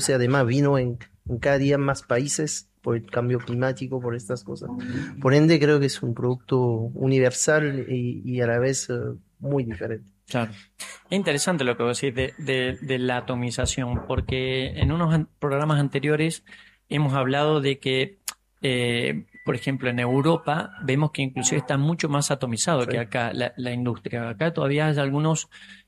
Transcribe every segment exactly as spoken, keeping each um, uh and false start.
además vino en, en cada día más países por el cambio climático, por estas cosas. Por ende, creo que es un producto universal y, y a la vez eh, muy diferente. Claro. Es interesante lo que vos decís de, de, de la atomización, porque en unos an- programas anteriores hemos hablado de que, eh, por ejemplo, en Europa vemos que inclusive está mucho más atomizado Sí, que acá la, la industria. Acá todavía hay algunos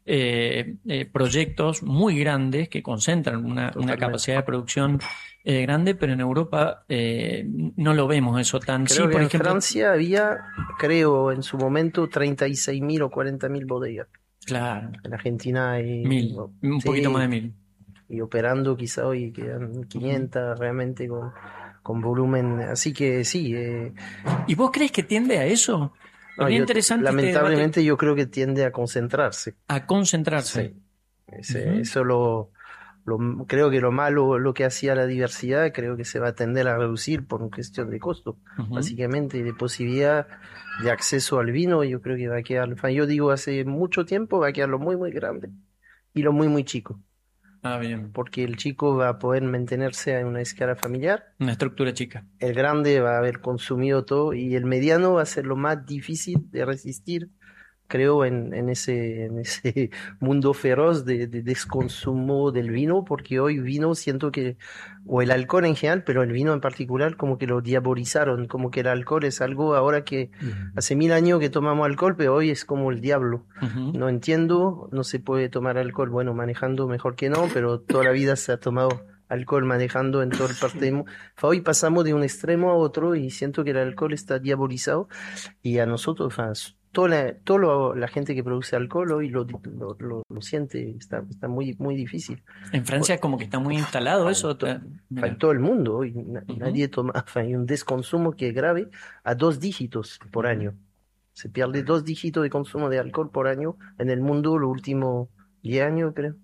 eh, eh, proyectos muy grandes que concentran una, una totalmente. capacidad de producción eh, grande, pero en Europa eh, no lo vemos eso tan. Sí, Creo que por en ejemplo, Francia había, creo, en su momento treinta y seis mil o cuarenta mil bodegas. claro, En Argentina hay, mil, no, un poquito más de sí, mil. y operando quizá hoy quedan Ujú. quinientas realmente con, con volumen. Así que sí, eh, ¿Y vos crees que tiende a eso? no, Porque es yo interesante este debate lamentablemente yo creo que tiende a concentrarse. a concentrarse. Sí, ese- Ujú. eso lo, lo- creo que lo malo, lo que hacía la diversidad, creo que se va a tender a reducir por una cuestión de costo, Ujú. básicamente, y de posibilidad de acceso al vino. Yo creo que va a quedar, o sea, yo digo hace mucho tiempo, va a quedar lo muy, muy grande y lo muy, muy chico, Ah, bien. porque el chico va a poder mantenerse en una escala familiar. Una estructura chica. El grande va a haber consumido todo y el mediano va a ser lo más difícil de resistir, creo, en, en ese, en ese mundo feroz de, de desconsumo del vino, porque hoy vino siento que, o el alcohol en general, pero el vino en particular, como que lo diabolizaron, como que el alcohol es algo ahora que hace mil años que tomamos alcohol, pero hoy es como el diablo. Ujú. No entiendo, no se puede tomar alcohol, bueno, manejando mejor que no, pero toda la vida se ha tomado alcohol manejando en todo el parte del mundo. Hoy pasamos de un extremo a otro y siento que el alcohol está diabolizado y a nosotros, o sea, s- toda la, toda lo- la gente que produce alcohol hoy lo, lo, lo, lo siente, está, está muy, muy difícil. En Por- Francia como que está muy instalado en, eso. to- ta- en Mira. todo el mundo hoy na- Ujú. nadie toma, o sea, hay un desconsumo que es grave a dos dígitos por año. Se pierde dos dígitos de consumo de alcohol por año en el mundo los últimos diez años, creo.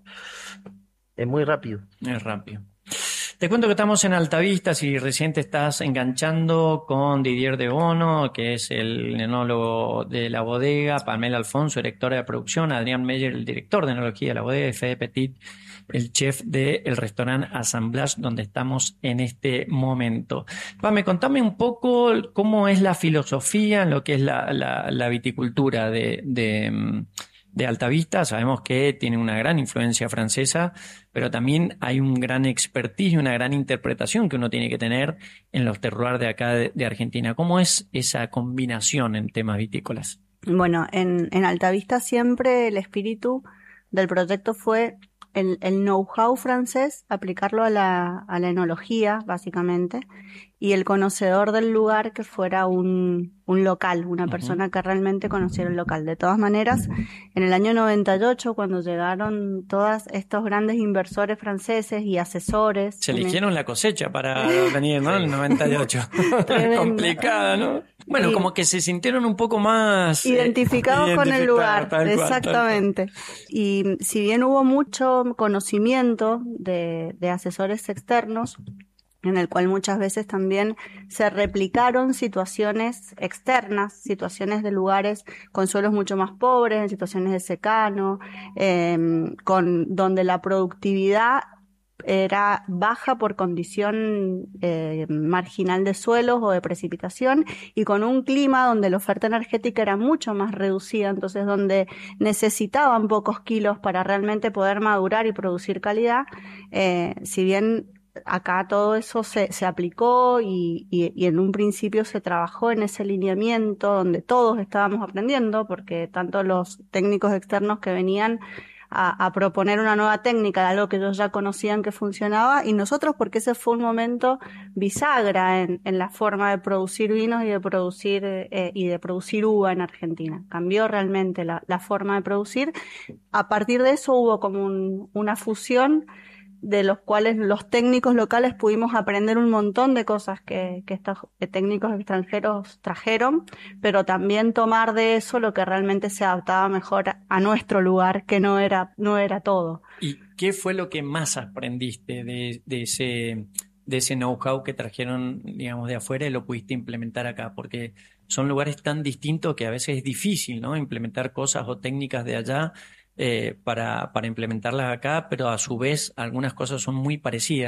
Es muy rápido. Es rápido. Te cuento que estamos en Altavista, si recién te estás enganchando con Didier de Bono, que es el enólogo de la bodega, Pamela Alfonso, directora de producción, Adrián Meyer, el director de enología de la bodega, y Fede Petit, el chef del restaurante Assemblage, donde estamos en este momento. Pame, contame un poco cómo es la filosofía en lo que es la, la, la viticultura de, de, de Altavista. Sabemos que tiene una gran influencia francesa, pero también hay un gran expertise y una gran interpretación que uno tiene que tener en los terroirs de acá de, de Argentina. ¿Cómo es esa combinación en temas vitícolas? Bueno, en, en Altavista siempre el espíritu del proyecto fue el, el know-how francés, aplicarlo a la, a la enología, básicamente, y el conocedor del lugar que fuera un, un local, una Ujú. persona que realmente conociera el local. De todas maneras, en el año noventa y ocho, cuando llegaron todos estos grandes inversores franceses y asesores, Se en el- eligieron la cosecha para venir, ¿no? El Sí. noventa y ocho. tremendo. Complicada, ¿no? Bueno, Y como que se sintieron un poco más eh, identificados con el identificados, lugar, tal cual, tal cual. exactamente. Y si bien hubo mucho conocimiento de, de asesores externos, en el cual muchas veces también se replicaron situaciones externas, situaciones de lugares con suelos mucho más pobres, en situaciones de secano, eh, con donde la productividad era baja por condición eh, marginal de suelos o de precipitación y con un clima donde la oferta energética era mucho más reducida, entonces donde necesitaban pocos kilos para realmente poder madurar y producir calidad, eh, si bien acá todo eso se, se aplicó y, y, y en un principio se trabajó en ese lineamiento donde todos estábamos aprendiendo, porque tanto los técnicos externos que venían a, a proponer una nueva técnica de algo que ellos ya conocían que funcionaba, y nosotros porque ese fue un momento bisagra en, en la forma de producir vinos y de producir eh, y de producir uva en Argentina. Cambió realmente la, la forma de producir. A partir de eso hubo como un, una fusión de los cuales los técnicos locales pudimos aprender un montón de cosas que, que estos técnicos extranjeros trajeron, pero también tomar de eso lo que realmente se adaptaba mejor a nuestro lugar, que no era, no era todo. ¿Y qué fue lo que más aprendiste de, de ese, de ese know-how que trajeron, digamos, de afuera y lo pudiste implementar acá? Porque son lugares tan distintos que a veces es difícil, ¿no? Implementar cosas o técnicas de allá eh, para, para implementarlas acá, pero a su vez algunas cosas son muy parecidas.